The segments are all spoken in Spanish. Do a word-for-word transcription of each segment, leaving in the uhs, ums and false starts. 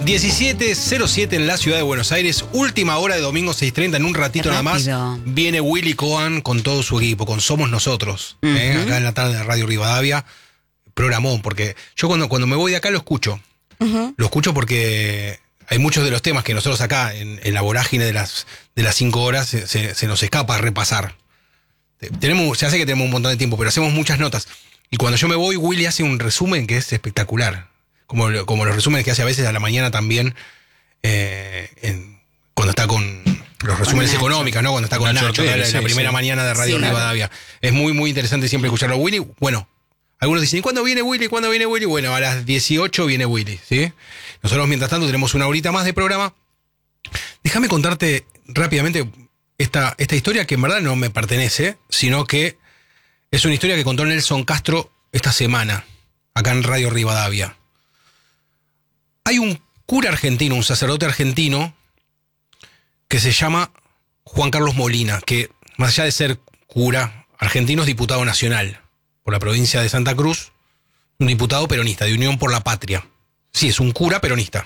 diecisiete cero siete en la ciudad de Buenos Aires, última hora de domingo seis treinta, en un ratito nada más viene Willy Cohen con todo su equipo, con Somos Nosotros, uh-huh. eh, acá en la tarde de Radio Rivadavia, programón, porque yo cuando, cuando me voy de acá lo escucho, uh-huh. lo escucho porque hay muchos de los temas que nosotros acá en, en la vorágine de las, de las cinco horas se, se, se nos escapa a repasar. Tenemos, ya sé que tenemos un montón de tiempo, pero hacemos muchas notas, y cuando yo me voy Willy hace un resumen que es espectacular. Como, como los resúmenes que hace a veces a la mañana también, eh, en, cuando está con los resúmenes con económicos, ¿no? Cuando está con Nacho, Nacho en la, sí, la primera sí. mañana de Radio sí, Rivadavia. Claro. Es muy, muy interesante siempre escucharlo. Willy, bueno, algunos dicen, ¿cuándo viene Willy? ¿Cuándo viene Willy? Bueno, a las dieciocho viene Willy, ¿sí? Nosotros, mientras tanto, tenemos una horita más de programa. Déjame contarte rápidamente esta, esta historia que en verdad no me pertenece, sino que es una historia que contó Nelson Castro esta semana, acá en Radio Rivadavia. Hay un cura argentino, un sacerdote argentino, que se llama Juan Carlos Molina, que más allá de ser cura argentino es diputado nacional por la provincia de Santa Cruz, un diputado peronista, de Unión por la Patria. Sí, es un cura peronista.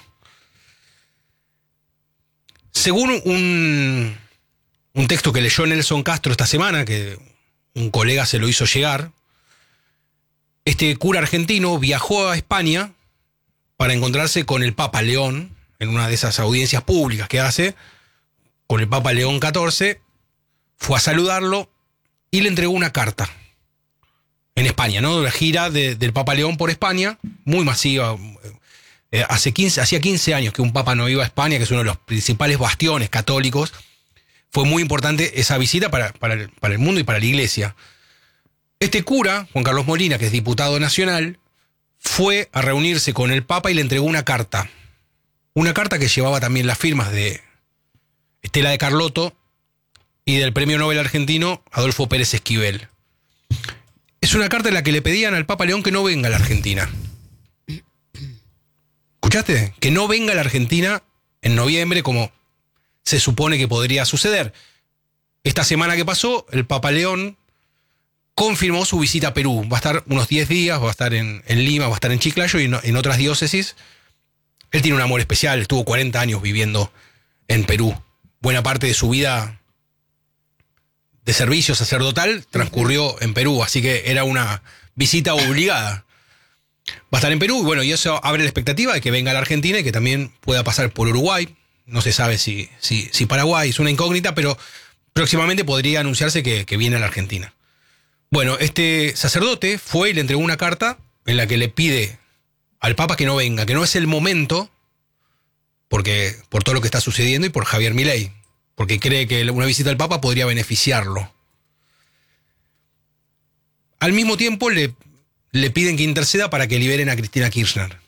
Según un, un texto que leyó Nelson Castro esta semana, que un colega se lo hizo llegar, este cura argentino viajó a España para encontrarse con el Papa León, en una de esas audiencias públicas que hace, con el Papa León catorce, fue a saludarlo y le entregó una carta. En España, ¿no? La gira de, del Papa León por España, muy masiva. Eh, hace quince, hacía quince años que un Papa no iba a España, que es uno de los principales bastiones católicos. Fue muy importante esa visita para, para, el, para el mundo y para la Iglesia. Este cura, Juan Carlos Molina, que es diputado nacional, fue a reunirse con el Papa y le entregó una carta. Una carta que llevaba también las firmas de Estela de Carlotto y del premio Nobel argentino Adolfo Pérez Esquivel. Es una carta en la que le pedían al Papa León que no venga a la Argentina. ¿Escuchaste? Que no venga a la Argentina en noviembre como se supone que podría suceder. Esta semana que pasó, el Papa León confirmó su visita a Perú. Va a estar unos diez días, va a estar en, en Lima, va a estar en Chiclayo y en, en otras diócesis. Él tiene un amor especial, estuvo cuarenta años viviendo en Perú. Buena parte de su vida de servicio sacerdotal transcurrió en Perú, así que era una visita obligada. Va a estar en Perú y bueno, y eso abre la expectativa de que venga a la Argentina y que también pueda pasar por Uruguay. No se sabe si, si, si Paraguay, es una incógnita, pero próximamente podría anunciarse que, que viene a la Argentina. Bueno, este sacerdote fue y le entregó una carta en la que le pide al Papa que no venga, que no es el momento, porque por todo lo que está sucediendo y por Javier Milei, porque cree que una visita al Papa podría beneficiarlo. Al mismo tiempo le, le piden que interceda para que liberen a Cristina Kirchner.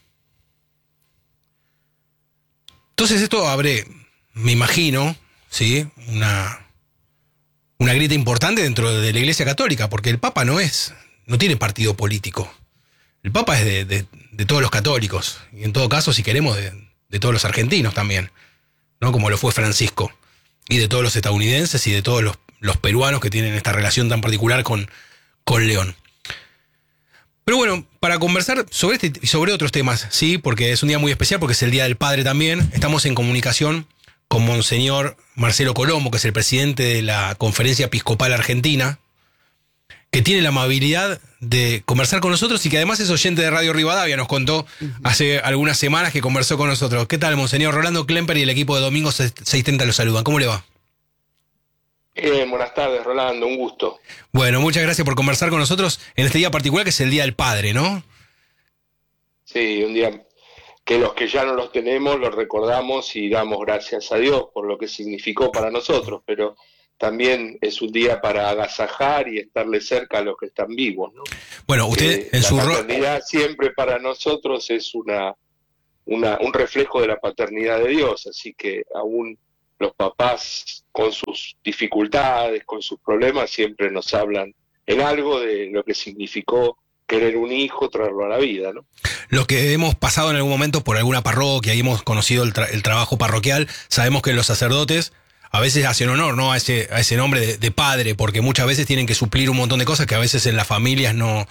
Entonces esto abre, me imagino, ¿sí? una... Una grieta importante dentro de la Iglesia Católica, porque el Papa no es, no tiene partido político. El Papa es de, de, de todos los católicos, y en todo caso, si queremos, de, de todos los argentinos también, ¿no? Como lo fue Francisco, y de todos los estadounidenses y de todos los, los peruanos que tienen esta relación tan particular con, con León. Pero bueno, para conversar sobre este y sobre otros temas, sí, porque es un día muy especial, porque es el Día del Padre también, estamos en comunicación con Monseñor Marcelo Colombo, que es el presidente de la Conferencia Episcopal Argentina, que tiene la amabilidad de conversar con nosotros y que además es oyente de Radio Rivadavia, nos contó uh-huh. hace algunas semanas que conversó con nosotros. ¿Qué tal, Monseñor? Rolando Klemper y el equipo de Domingo seiscientos treinta lo saludan. ¿Cómo le va? Eh, buenas tardes, Rolando, un gusto. Bueno, muchas gracias por conversar con nosotros en este día particular que es el Día del Padre, ¿no? Sí, un día que los que ya no los tenemos los recordamos y damos gracias a Dios por lo que significó para nosotros, pero también es un día para agasajar y estarle cerca a los que están vivos, ¿no? Bueno, usted eh, en la su paternidad ro- siempre para nosotros es una, una un reflejo de la paternidad de Dios, así que aún los papás con sus dificultades, con sus problemas, siempre nos hablan en algo de lo que significó querer un hijo, traerlo a la vida, ¿no? Los que hemos pasado en algún momento por alguna parroquia y hemos conocido el, tra- el trabajo parroquial, sabemos que los sacerdotes a veces hacen honor, ¿no? a ese a ese nombre de, de padre, porque muchas veces tienen que suplir un montón de cosas que a veces en las familias no,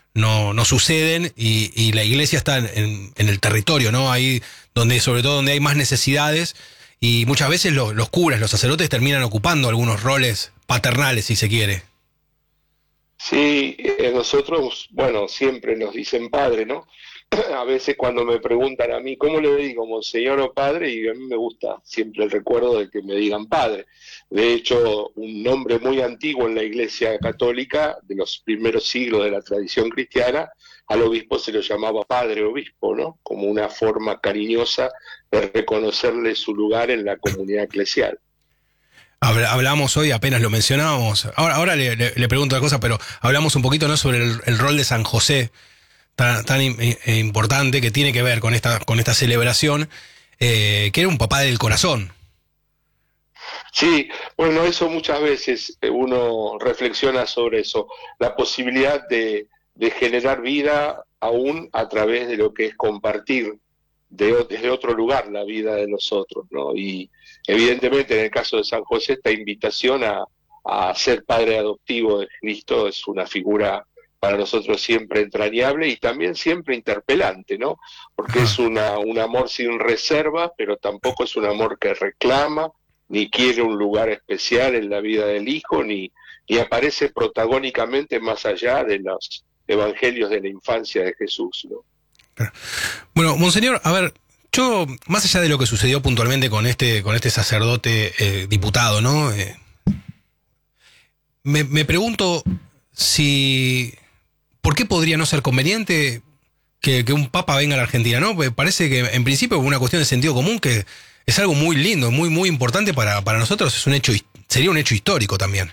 no, no suceden y, y la iglesia está en, en el territorio, ¿no? Ahí donde, sobre todo donde hay más necesidades, y muchas veces los, los curas, los sacerdotes terminan ocupando algunos roles paternales, si se quiere. Sí, eh, nosotros, bueno, siempre nos dicen padre, ¿no? A veces cuando me preguntan a mí, ¿cómo le digo, monseñor o padre? Y a mí me gusta siempre el recuerdo de que me digan padre. De hecho, un nombre muy antiguo en la Iglesia Católica, de los primeros siglos de la tradición cristiana, al obispo se lo llamaba padre obispo, ¿no? Como una forma cariñosa de reconocerle su lugar en la comunidad eclesial. Hablamos hoy, apenas lo mencionábamos, ahora, ahora le, le, le pregunto otra cosa, pero hablamos un poquito, ¿no?, sobre el, el rol de San José, tan, tan importante, que tiene que ver con esta, con esta celebración, eh, que era un papá del corazón. Sí, bueno, eso muchas veces uno reflexiona sobre eso, la posibilidad de, de generar vida aún a través de lo que es compartir de, desde otro lugar la vida de los otros, ¿no? Y evidentemente en el caso de San José, esta invitación a, a ser padre adoptivo de Cristo es una figura para nosotros siempre entrañable y también siempre interpelante, ¿no? Porque es una, un amor sin reserva, pero tampoco es un amor que reclama, ni quiere un lugar especial en la vida del hijo, ni, ni aparece protagónicamente más allá de los evangelios de la infancia de Jesús, ¿no? Bueno, monseñor, a ver, yo, más allá de lo que sucedió puntualmente con este, con este sacerdote eh, diputado, ¿no? Eh, me, me pregunto si... ¿Por qué podría no ser conveniente que, que un papa venga a la Argentina, ¿no? Porque parece que en principio es una cuestión de sentido común, que es algo muy lindo, muy, muy importante para, para nosotros, es un hecho, sería un hecho histórico también.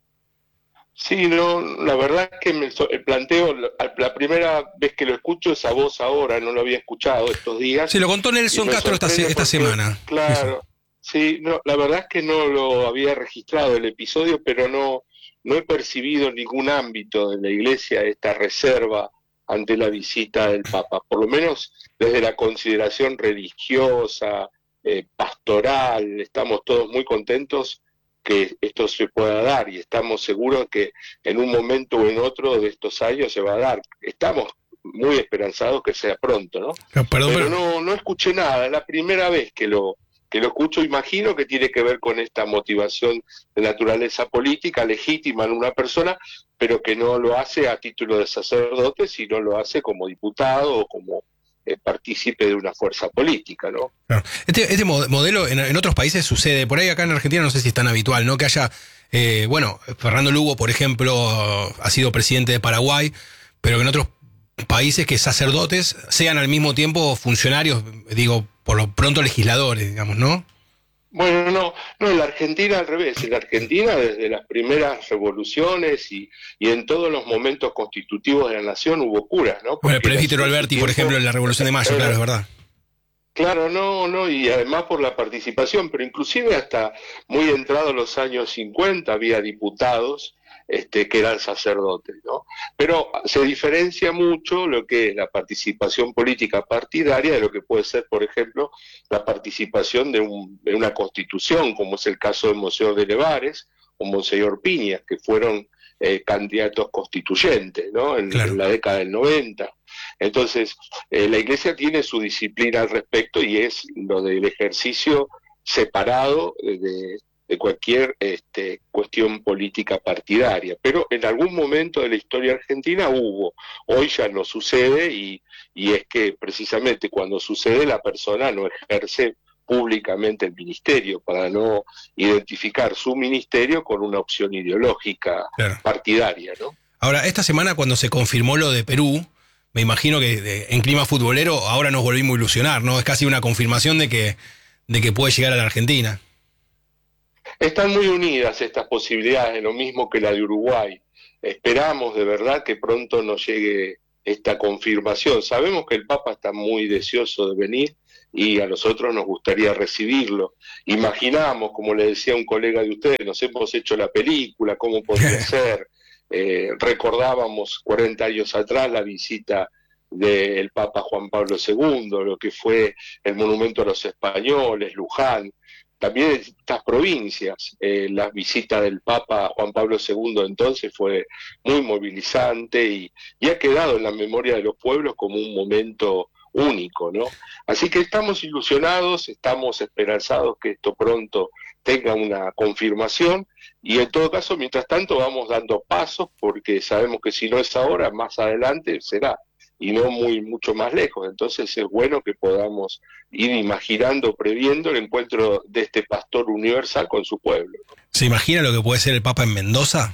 Sí, no, la verdad es que me, el planteo, la, la primera vez que lo escucho es a vos ahora, no lo había escuchado estos días. Se lo contó Nelson Castro esta, esta porque, semana. Claro, sí, no, la verdad es que no lo había registrado el episodio, pero no, no he percibido en ningún ámbito de la Iglesia esta reserva ante la visita del Papa, por lo menos desde la consideración religiosa, eh, pastoral, estamos todos muy contentos que esto se pueda dar y estamos seguros que en un momento o en otro de estos años se va a dar. Estamos muy esperanzados que sea pronto, ¿no? No, perdón, pero pero... no, no escuché nada, es la primera vez que lo, que lo escucho, imagino que tiene que ver con esta motivación de naturaleza política legítima en una persona, pero que no lo hace a título de sacerdote, sino lo hace como diputado o como eh, partícipe de una fuerza política, ¿no? Claro. Este, este modelo en, en otros países sucede, por ahí acá en Argentina no sé si es tan habitual, ¿no? Que haya, eh, bueno, Fernando Lugo, por ejemplo, ha sido presidente de Paraguay, pero que en otros países que sacerdotes sean al mismo tiempo funcionarios, digo, por lo pronto legisladores, digamos, ¿no? Bueno, no, no, en la Argentina al revés, en la Argentina desde las primeras revoluciones y, y en todos los momentos constitutivos de la nación hubo curas, ¿no? Porque bueno, el presbítero Alberti, tiempo, por ejemplo, en la Revolución de Mayo, eh, claro, es verdad. Claro, no, no, y además por la participación, pero inclusive hasta muy entrados los años cincuenta había diputados este, que eran sacerdotes, ¿no? Pero se diferencia mucho lo que es la participación política partidaria de lo que puede ser, por ejemplo, la participación de, un, de una constitución, como es el caso de Monseñor de Levares o Monseñor Piñas, que fueron eh, candidatos constituyentes, ¿no? En, claro. en la década del noventa. Entonces, eh, la Iglesia tiene su disciplina al respecto y es lo del ejercicio separado de, de cualquier este, cuestión política partidaria. Pero en algún momento de la historia argentina hubo, hoy ya no sucede y, y es que precisamente cuando sucede la persona no ejerce públicamente el ministerio para no identificar su ministerio con una opción ideológica claro. partidaria, ¿no? Ahora, esta semana cuando se confirmó lo de Perú, me imagino que de, en clima futbolero ahora nos volvimos a ilusionar, ¿no? Es casi una confirmación de que, de que puede llegar a la Argentina. Están muy unidas estas posibilidades, lo mismo que la de Uruguay. Esperamos de verdad que pronto nos llegue esta confirmación. Sabemos que el Papa está muy deseoso de venir y a nosotros nos gustaría recibirlo. Imaginamos, como le decía un colega de ustedes, nos hemos hecho la película, cómo podría ser. Eh, recordábamos cuarenta años atrás la visita del Papa Juan Pablo segundo, lo que fue el monumento a los españoles, Luján, también estas provincias. Eh, la visita del Papa Juan Pablo segundo entonces fue muy movilizante y, y ha quedado en la memoria de los pueblos como un momento único, ¿no? Así que estamos ilusionados, estamos esperanzados que esto pronto tenga una confirmación y en todo caso, mientras tanto, vamos dando pasos porque sabemos que si no es ahora, más adelante será y no muy mucho más lejos. Entonces es bueno que podamos ir imaginando, previendo el encuentro de este pastor universal con su pueblo. ¿Se imagina lo que puede ser el Papa en Mendoza?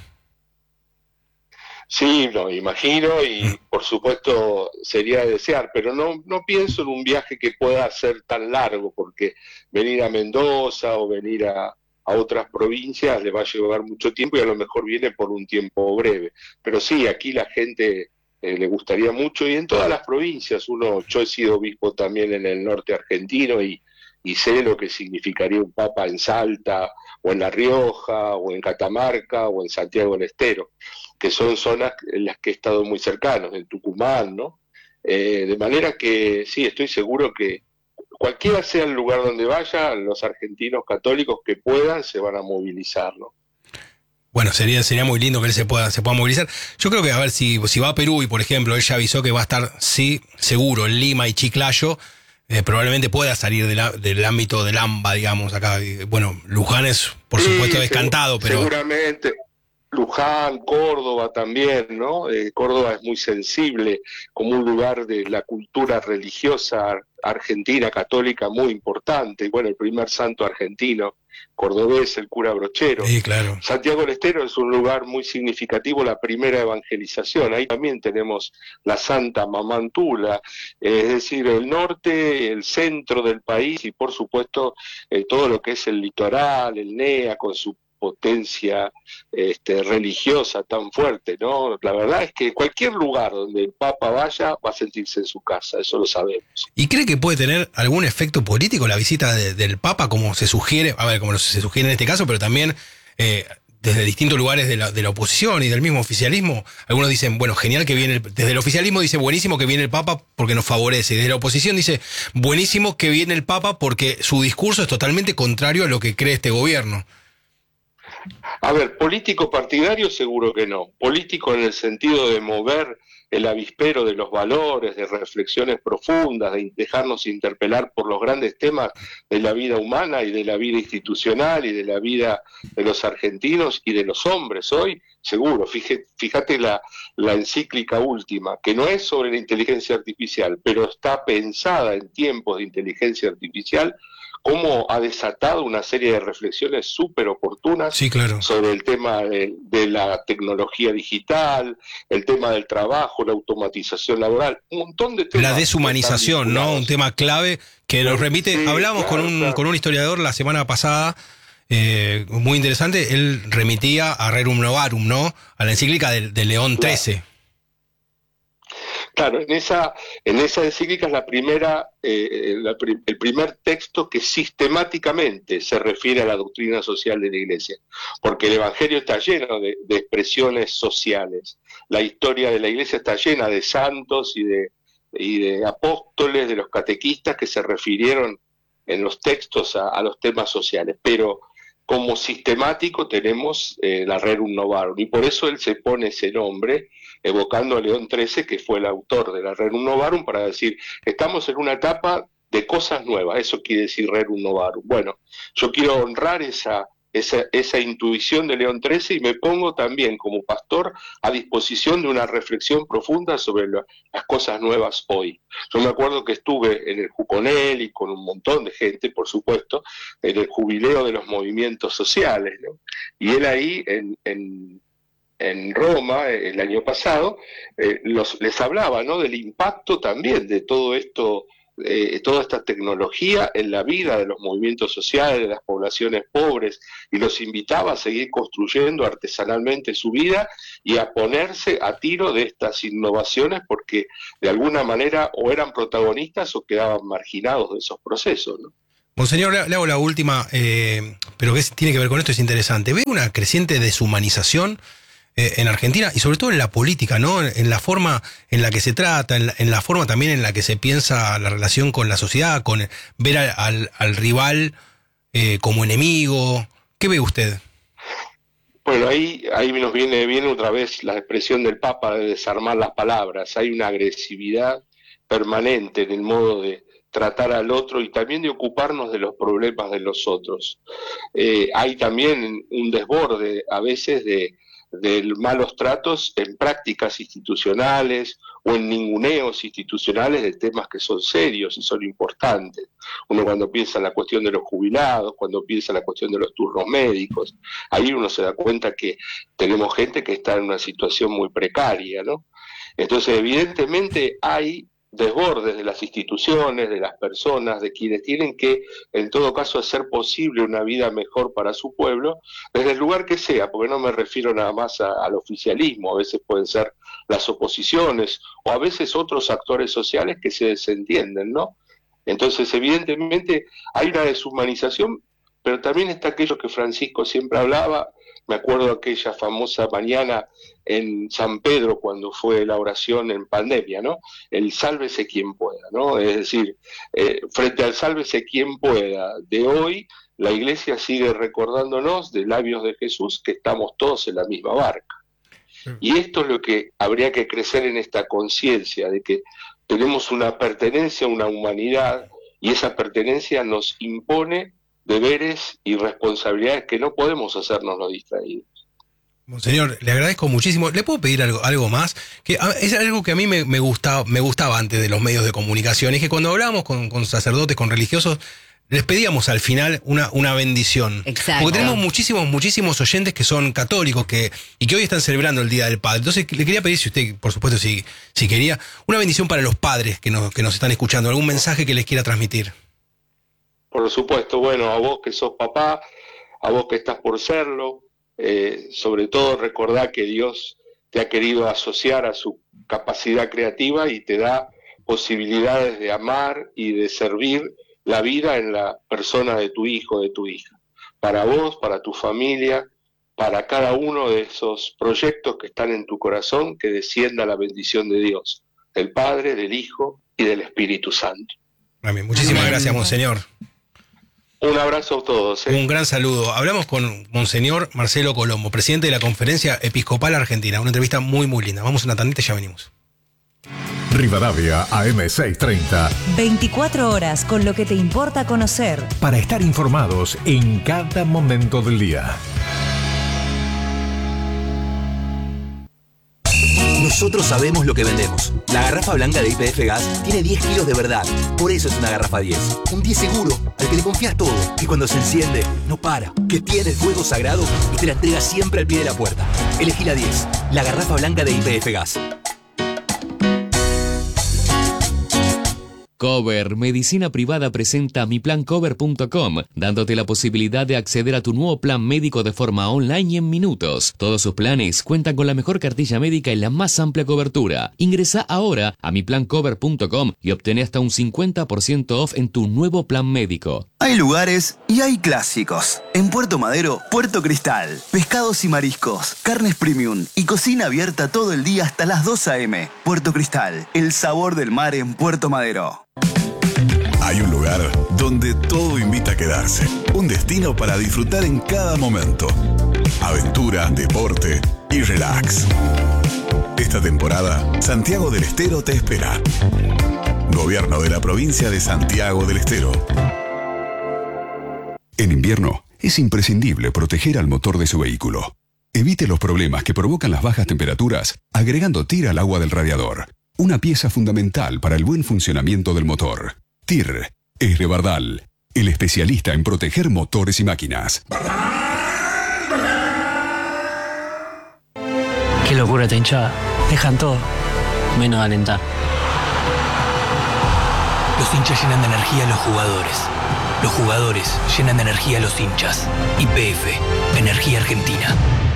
Sí, lo imagino y por supuesto sería de desear, pero no, no pienso en un viaje que pueda ser tan largo, porque venir a Mendoza o venir a, a otras provincias le va a llevar mucho tiempo y a lo mejor viene por un tiempo breve. Pero sí, aquí la gente eh, le gustaría mucho y en todas las provincias. Uno, yo he sido obispo también en el norte argentino y, y sé lo que significaría un papa en Salta o en La Rioja o en Catamarca o en Santiago del Estero, que son zonas en las que he estado muy cercanos, en Tucumán, ¿no? Eh, de manera que sí, estoy seguro que cualquiera sea el lugar donde vaya, los argentinos católicos que puedan se van a movilizar, ¿no? Bueno, sería, sería muy lindo que él se pueda, se pueda movilizar. Yo creo que, a ver, si, si va a Perú y, por ejemplo, él ya avisó que va a estar, sí, seguro, en Lima y Chiclayo, eh, probablemente pueda salir de la, del ámbito del AMBA, digamos, acá. Bueno, Luján es, por sí, supuesto, descantado, pero... Seguramente... Luján, Córdoba también, ¿no? Eh, Córdoba es muy sensible como un lugar de la cultura religiosa argentina, católica, muy importante. Bueno, el primer santo argentino, cordobés, el cura Brochero. Sí, claro. Santiago del Estero es un lugar muy significativo, la primera evangelización. Ahí también tenemos la Santa Mamantula, eh, es decir, el norte, el centro del país y, por supuesto, eh, todo lo que es el litoral, el N E A, con su potencia este, religiosa tan fuerte, ¿no? La verdad es que cualquier lugar donde el Papa vaya va a sentirse en su casa, eso lo sabemos. ¿Y cree que puede tener algún efecto político la visita de, del Papa, como se sugiere, a ver, como se sugiere en este caso, pero también eh, desde distintos lugares de la, de la oposición y del mismo oficialismo? Algunos dicen, bueno, genial que viene, el, desde el oficialismo dice, buenísimo que viene el Papa porque nos favorece, y desde la oposición dice, buenísimo que viene el Papa porque su discurso es totalmente contrario a lo que cree este gobierno. A ver, político partidario seguro que no. Político en el sentido de mover el avispero de los valores, de reflexiones profundas, de dejarnos interpelar por los grandes temas de la vida humana y de la vida institucional y de la vida de los argentinos y de los hombres hoy, seguro. Fíjate, fíjate la, la encíclica última, que no es sobre la inteligencia artificial, pero está pensada en tiempos de inteligencia artificial, cómo ha desatado una serie de reflexiones súper oportunas, sí, claro, sobre el tema de, de la tecnología digital, el tema del trabajo, la automatización laboral, un montón de temas. La deshumanización, ¿no? Un tema clave que nos remite, sí, hablamos claro, con un claro. con un historiador la semana pasada, eh, muy interesante, él remitía a Rerum Novarum, ¿no? A la encíclica de, de León trece. Claro, en esa, en esa encíclica es la primera, eh, la, el primer texto que sistemáticamente se refiere a la doctrina social de la Iglesia, porque el Evangelio está lleno de, de expresiones sociales. La historia de la Iglesia está llena de santos y de, y de apóstoles, de los catequistas que se refirieron en los textos a, a los temas sociales, pero como sistemático tenemos eh, la Rerum Novarum, y por eso él se pone ese nombre, evocando a León trece, que fue el autor de la Rerum Novarum, para decir, estamos en una etapa de cosas nuevas, eso quiere decir Rerum Novarum. Bueno, yo quiero honrar esa, esa, esa intuición de León trece y me pongo también como pastor a disposición de una reflexión profunda sobre lo, las cosas nuevas hoy. Yo me acuerdo que estuve en el Juconel y con un montón de gente, por supuesto, en el jubileo de los movimientos sociales, ¿no? Y él ahí en... en en Roma el año pasado, eh, los, les hablaba, ¿no?, del impacto también de todo esto, eh, toda esta tecnología en la vida de los movimientos sociales, de las poblaciones pobres, y los invitaba a seguir construyendo artesanalmente su vida y a ponerse a tiro de estas innovaciones porque de alguna manera o eran protagonistas o quedaban marginados de esos procesos, ¿no? Monseñor, le hago la última, eh, pero que tiene que ver con esto, es interesante. ¿Ve una creciente deshumanización en Argentina y sobre todo en la política, ¿no? En la forma en la que se trata, en la, en la forma también en la que se piensa la relación con la sociedad, con ver al, al, al rival eh, como enemigo. ¿Qué ve usted? Bueno, ahí, ahí nos viene, viene otra vez la expresión del Papa de desarmar las palabras. Hay una agresividad permanente en el modo de tratar al otro y también de ocuparnos de los problemas de los otros. Eh, hay también un desborde a veces de, de malos tratos en prácticas institucionales o en ninguneos institucionales de temas que son serios y son importantes. Uno cuando piensa en la cuestión de los jubilados, cuando piensa en la cuestión de los turnos médicos, ahí uno se da cuenta que tenemos gente que está en una situación muy precaria, ¿no? Entonces, evidentemente hay desbordes de las instituciones, de las personas, de quienes tienen que, en todo caso, hacer posible una vida mejor para su pueblo, desde el lugar que sea, porque no me refiero nada más a, al oficialismo, a veces pueden ser las oposiciones, o a veces otros actores sociales que se desentienden, ¿no? Entonces, evidentemente, hay una deshumanización, pero también está aquello que Francisco siempre hablaba. Me acuerdo aquella famosa mañana en San Pedro cuando fue la oración en pandemia, ¿no? El sálvese quien pueda, ¿no? Es decir, eh, frente al sálvese quien pueda de hoy, la Iglesia sigue recordándonos de labios de Jesús que estamos todos en la misma barca. Y esto es lo que habría que crecer en esta conciencia de que tenemos una pertenencia a una humanidad y esa pertenencia nos impone deberes y responsabilidades que no podemos hacernos los distraídos. Monseñor, le agradezco muchísimo. ¿Le puedo pedir algo, algo más? Que es algo que a mí me, me, gustaba, me gustaba antes de los medios de comunicación, es que cuando hablábamos con, con sacerdotes, con religiosos, les pedíamos al final una, una bendición. Exacto. Porque tenemos muchísimos, muchísimos oyentes que son católicos que, y que hoy están celebrando el Día del Padre. Entonces le quería pedir, si usted, por supuesto, si, si quería, una bendición para los padres que nos, que nos están escuchando, algún mensaje que les quiera transmitir. Por supuesto, bueno, a vos que sos papá, a vos que estás por serlo, eh, sobre todo recordá que Dios te ha querido asociar a su capacidad creativa y te da posibilidades de amar y de servir la vida en la persona de tu hijo, de tu hija. Para vos, para tu familia, para cada uno de esos proyectos que están en tu corazón, que descienda la bendición de Dios, del Padre, del Hijo y del Espíritu Santo. Amén. Muchísimas Amén. Gracias, Monseñor. Un abrazo a todos. ¿eh? Un gran saludo. Hablamos con Monseñor Marcelo Colombo, presidente de la Conferencia Episcopal Argentina. Una entrevista muy, muy linda. Vamos a una tandita y ya venimos. Rivadavia A M seiscientos treinta. veinticuatro horas con lo que te importa conocer. Para estar informados en cada momento del día. Nosotros sabemos lo que vendemos. La garrafa blanca de Y P F Gas tiene diez kilos de verdad. Por eso es una garrafa diez. Un diez seguro, al que le confías todo. Que cuando se enciende, no para. Que tiene el fuego sagrado y te la entrega siempre al pie de la puerta. Elegí la diez. La garrafa blanca de Y P F Gas. Cover Medicina Privada presenta mi plan cover punto com, dándote la posibilidad de acceder a tu nuevo plan médico de forma online y en minutos. Todos sus planes cuentan con la mejor cartilla médica y la más amplia cobertura. Ingresa ahora a mi plan cover punto com y obtén hasta un cincuenta por ciento off en tu nuevo plan médico. Hay lugares y hay clásicos. En Puerto Madero, Puerto Cristal. Pescados y mariscos, carnes premium y cocina abierta todo el día hasta las dos a eme. Puerto Cristal, el sabor del mar en Puerto Madero. Hay un lugar donde todo invita a quedarse. Un destino para disfrutar en cada momento. Aventura, deporte y relax. Esta temporada, Santiago del Estero te espera. Gobierno de la provincia de Santiago del Estero. En invierno, es imprescindible proteger al motor de su vehículo. Evite los problemas que provocan las bajas temperaturas agregando T I R al agua del radiador. Una pieza fundamental para el buen funcionamiento del motor. T I R es de Bardal, el especialista en proteger motores y máquinas. Qué locura esta hinchada. Dejan todo, menos alentar. Los hinchas llenan de energía a los jugadores. Los jugadores llenan de energía a los hinchas. Y P F, Energía Argentina.